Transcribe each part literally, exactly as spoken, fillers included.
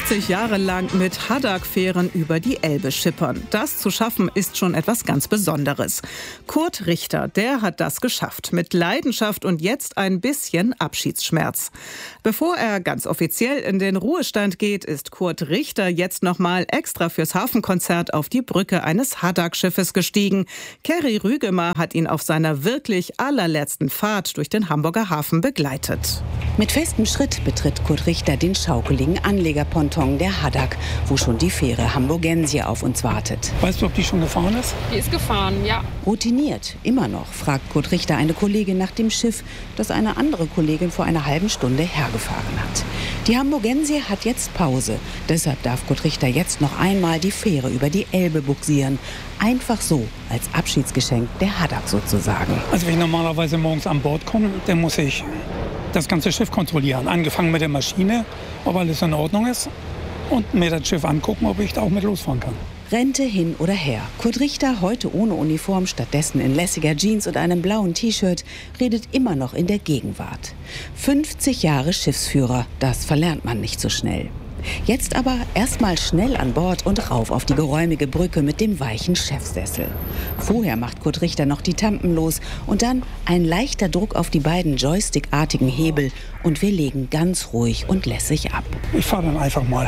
fünfzig Jahre lang mit Haddock-Fähren über die Elbe schippern. Das zu schaffen, ist schon etwas ganz Besonderes. Kurt Richter, der hat das geschafft. Mit Leidenschaft und jetzt ein bisschen Abschiedsschmerz. Bevor er ganz offiziell in den Ruhestand geht, ist Kurt Richter jetzt nochmal extra fürs Hafenkonzert auf die Brücke eines Haddock-Schiffes gestiegen. Kerry Rügemer hat ihn auf seiner wirklich allerletzten Fahrt durch den Hamburger Hafen begleitet. Mit festem Schritt betritt Kurt Richter den schaukeligen Anlegerponton der Haddock, wo schon die Fähre Hamburgensie auf uns wartet. Weißt du, ob die schon gefahren ist? Die ist gefahren, ja. Routiniert, immer noch, fragt Kurt Richter eine Kollegin nach dem Schiff, das eine andere Kollegin vor einer halben Stunde hergefahren hat. Die Hamburgensie hat jetzt Pause. Deshalb darf Kurt Richter jetzt noch einmal die Fähre über die Elbe bugsieren. Einfach so, als Abschiedsgeschenk der Haddock sozusagen. Also wenn ich normalerweise morgens an Bord komme, dann muss ich das ganze Schiff kontrollieren. Angefangen mit der Maschine, ob alles in Ordnung ist. Und mir das Schiff angucken, ob ich da auch mit losfahren kann. Rente hin oder her. Kurt Richter, heute ohne Uniform, stattdessen in lässiger Jeans und einem blauen T-Shirt, redet immer noch in der Gegenwart. fünfzig Jahre Schiffsführer, das verlernt man nicht so schnell. Jetzt aber erstmal schnell an Bord und rauf auf die geräumige Brücke mit dem weichen Chefsessel. Vorher macht Kurt Richter noch die Tampen los und dann ein leichter Druck auf die beiden joystickartigen Hebel und wir legen ganz ruhig und lässig ab. Ich fahre dann einfach mal.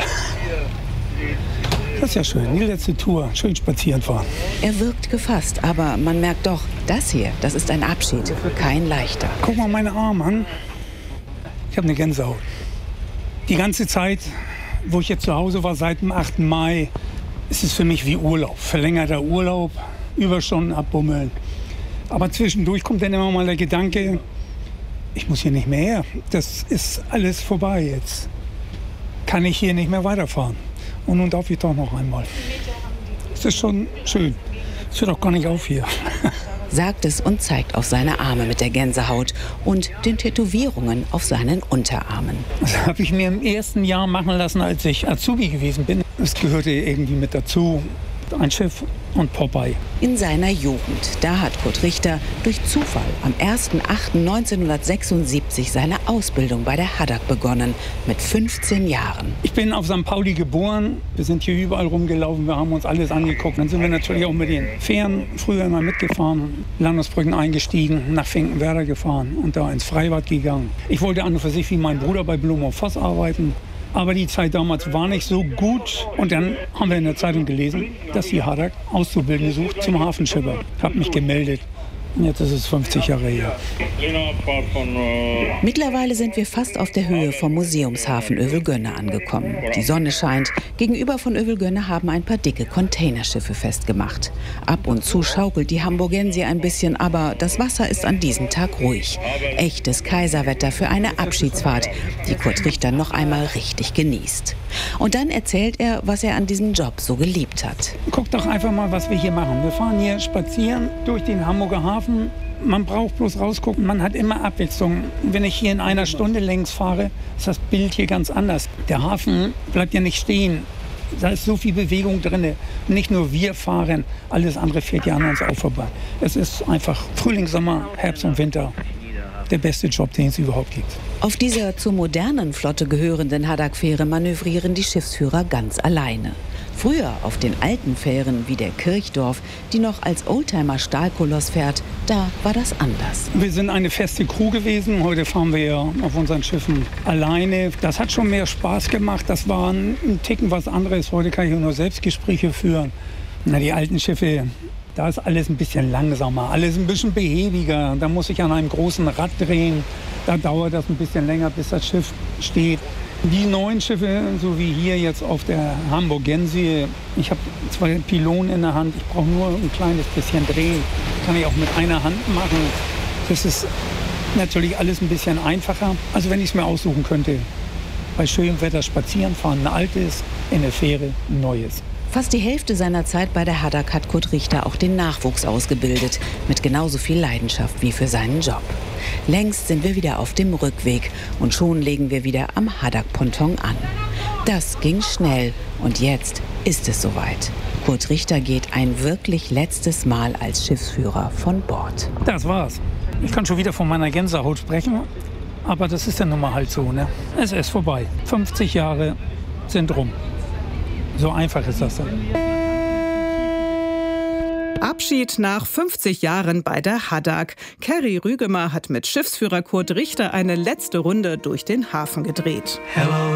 Das ist ja schön, die letzte Tour, schön spazieren fahren. Er wirkt gefasst, aber man merkt doch, das hier, das ist ein Abschied, kein leichter. Guck mal meine Arme an. Ich habe eine Gänsehaut. Die ganze Zeit, wo ich jetzt zu Hause war, seit dem achten Mai, ist es für mich wie Urlaub. Verlängerter Urlaub, Überstunden abbummeln. Aber zwischendurch kommt dann immer mal der Gedanke, ich muss hier nicht mehr her. Das ist alles vorbei jetzt. Kann ich hier nicht mehr weiterfahren. Und nun darf ich doch noch einmal. Es ist schon schön. Es hört auch gar nicht auf hier. Sagt es und zeigt auf seine Arme mit der Gänsehaut und den Tätowierungen auf seinen Unterarmen. Das habe ich mir im ersten Jahr machen lassen, als ich Azubi gewesen bin. Es gehörte irgendwie mit dazu. Ein Schiff und Popeye. In seiner Jugend, da hat Kurt Richter durch Zufall am ersten achten neunzehnhundertsechsundsiebzig seine Ausbildung bei der Haddock begonnen, mit fünfzehn Jahren. Ich bin auf Sankt Pauli geboren, wir sind hier überall rumgelaufen, wir haben uns alles angeguckt. Dann sind wir natürlich auch mit den Fähren früher immer mitgefahren, Landungsbrücken eingestiegen, nach Finkenwerder gefahren und da ins Freibad gegangen. Ich wollte an und für sich wie mein Bruder bei Blum und Voss arbeiten. Aber die Zeit damals war nicht so gut. Und dann haben wir in der Zeitung gelesen, dass die Haddock Auszubildende sucht zum Hafenschipper. Ich habe mich gemeldet. Und jetzt ist es fünfzig Jahre her. Mittlerweile sind wir fast auf der Höhe vom Museumshafen Övelgönne angekommen. Die Sonne scheint. Gegenüber von Övelgönne haben ein paar dicke Containerschiffe festgemacht. Ab und zu schaukelt die Hamburgensie ein bisschen, aber das Wasser ist an diesem Tag ruhig. Echtes Kaiserwetter für eine Abschiedsfahrt, die Kurt Richter noch einmal richtig genießt. Und dann erzählt er, was er an diesem Job so geliebt hat. Guck doch einfach mal, was wir hier machen. Wir fahren hier spazieren durch den Hamburger Hafen. Man braucht bloß rausgucken, man hat immer Abwechslung. Wenn ich hier in einer Stunde längs fahre, ist das Bild hier ganz anders. Der Hafen bleibt ja nicht stehen. Da ist so viel Bewegung drin. Nicht nur wir fahren, alles andere fährt ja an uns auch vorbei. Es ist einfach Frühling, Sommer, Herbst und Winter. Der beste Job, den es überhaupt gibt. Auf dieser zur modernen Flotte gehörenden Haddock-Fähre manövrieren die Schiffsführer ganz alleine. Früher auf den alten Fähren wie der Kirchdorf, die noch als Oldtimer Stahlkoloss fährt, da war das anders. Wir sind eine feste Crew gewesen. Heute fahren wir ja auf unseren Schiffen alleine. Das hat schon mehr Spaß gemacht. Das war ein Ticken was anderes. Heute kann ich nur Selbstgespräche führen. Na, die alten Schiffe, da ist alles ein bisschen langsamer, alles ein bisschen behäbiger. Da muss ich an einem großen Rad drehen. Da dauert das ein bisschen länger, bis das Schiff steht. Die neuen Schiffe, so wie hier jetzt auf der Hamburgensie, ich habe zwei Pylonen in der Hand. Ich brauche nur ein kleines bisschen drehen. Kann ich auch mit einer Hand machen. Das ist natürlich alles ein bisschen einfacher. Also wenn ich es mir aussuchen könnte, bei schönem Wetter spazieren fahren, ein altes, in der Fähre ein neues. Fast die Hälfte seiner Zeit bei der Haddock hat Kurt Richter auch den Nachwuchs ausgebildet, mit genauso viel Leidenschaft wie für seinen Job. Längst sind wir wieder auf dem Rückweg und schon legen wir wieder am Haddock-Ponton an. Das ging schnell und jetzt ist es soweit. Kurt Richter geht ein wirklich letztes Mal als Schiffsführer von Bord. Das war's. Ich kann schon wieder von meiner Gänsehaut sprechen, aber das ist ja nun mal halt so, ne? Es ist vorbei. fünfzig Jahre sind rum. So einfach ist das dann. Abschied nach fünfzig Jahren bei der Haddock. Kerry Rügemer hat mit Schiffsführer Kurt Richter eine letzte Runde durch den Hafen gedreht. Hello.